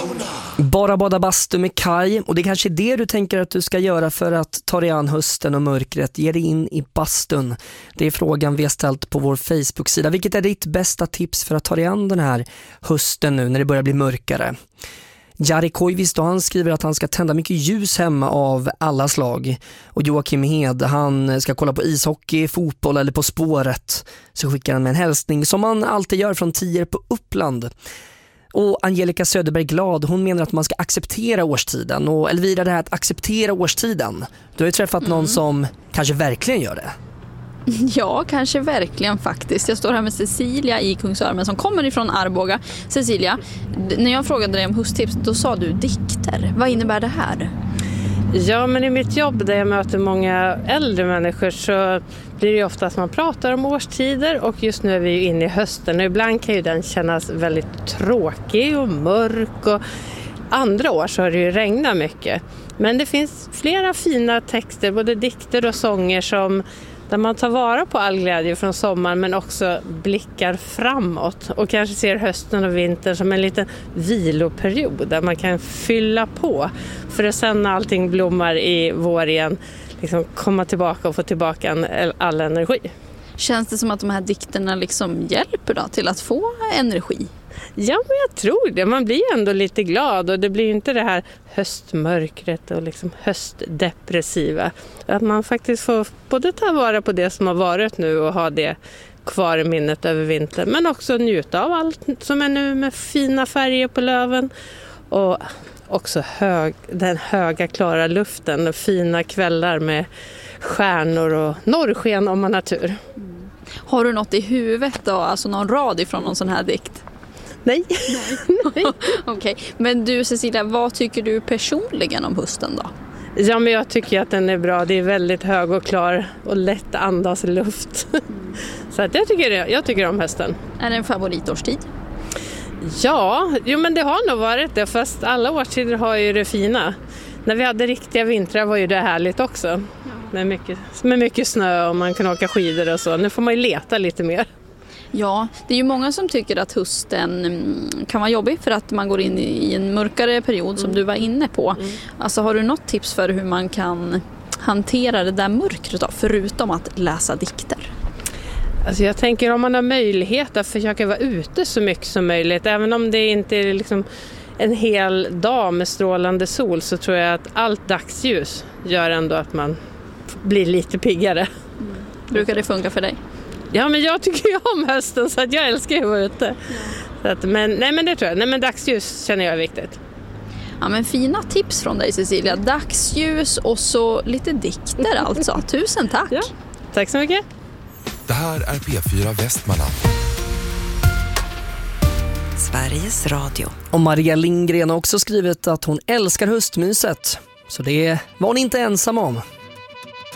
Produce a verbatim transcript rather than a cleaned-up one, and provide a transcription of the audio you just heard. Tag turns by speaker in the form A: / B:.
A: Bara bada bastu med Kai, och det kanske är det du tänker att du ska göra för att ta dig an hösten och mörkret. Ge dig in i bastun. Det är frågan vi har ställt på vår Facebook-sida. Vilket är ditt bästa tips för att ta dig an den här hösten nu när det börjar bli mörkare? Jari Koivisto, han skriver att han ska tända mycket ljus hemma av alla slag. Och Joakim Hed, han ska kolla på ishockey, fotboll eller På spåret. Så skickar han med en hälsning som man alltid gör från Tierp på Uppland. Och Angelica Söderberg Glad, hon menar att man ska acceptera årstiden. Och Elvira, det här att acceptera årstiden. Du har ju träffat mm. någon som kanske verkligen gör det.
B: Ja, kanske verkligen faktiskt. Jag står här med Cecilia i Kungsörmen som kommer ifrån Arboga. Cecilia, när jag frågade dig om hösttips, då sa du dikter. Vad innebär det här?
C: Ja, men i mitt jobb där jag möter många äldre människor så blir det ju ofta att man pratar om årstider, och just nu är vi ju inne i hösten och ibland kan ju den kännas väldigt tråkig och mörk, och andra år så har det ju regnat mycket. Men det finns flera fina texter, både dikter och sånger som där man tar vara på all glädje från sommaren men också blickar framåt och kanske ser hösten och vintern som en liten viloperiod där man kan fylla på för att sen när allting blommar i vår igen liksom komma tillbaka och få tillbaka all energi.
B: Känns det som att de här dikterna liksom hjälper då till att få energi?
C: Ja, men jag tror det. Man blir ändå lite glad och det blir inte det här höstmörkret och liksom höstdepressiva. Att man faktiskt får både ta vara på det som har varit nu och ha det kvar i minnet över vintern. Men också njuta av allt som är nu med fina färger på löven. Och också hög, den höga klara luften och fina kvällar med stjärnor och norrsken om man har tur.
B: Mm. Har du något i huvudet då? Alltså någon rad ifrån någon sån här dikt?
C: Nej. Nej.
B: Okej, okay. Men du Cecilia, vad tycker du personligen om hösten då?
C: Ja, men jag tycker att den är bra. Det är väldigt hög och klar och lätt andas luft. Mm. Så att jag, tycker det, jag tycker om hösten.
B: Är det en favoritårstid?
C: Ja, jo, men det har nog varit det. Fast alla årstider har ju det fina. När vi hade riktiga vintrar var ju det härligt också. Ja. Med, mycket, med mycket snö och man kan åka skidor och så. Nu får man ju leta lite mer.
B: Ja, det är ju många som tycker att hösten kan vara jobbig för att man går in i en mörkare period som mm. du var inne på. Mm. Alltså har du något tips för hur man kan hantera det där mörkret då, förutom att läsa dikter?
C: Alltså jag tänker om man har möjlighet att försöka vara ute så mycket som möjligt. Även om det inte är liksom en hel dag med strålande sol så tror jag att allt dagsljus gör ändå att man blir lite piggare.
B: Mm. Brukar det funka för dig?
C: Ja, men jag tycker ju om hösten så att jag älskar att vara ute. Ja. Så att, men, nej, men det tror jag. Nej, men dagsljus känner jag är viktigt.
B: Ja, men fina tips från dig Cecilia. Dagsljus och så lite dikter alltså. Tusen tack.
C: Ja, tack så mycket.
D: Det här är P fyra Västmanland.
A: Sveriges Radio. Och Maria Lindgren har också skrivit att hon älskar höstmyset. Så det var hon inte ensam om.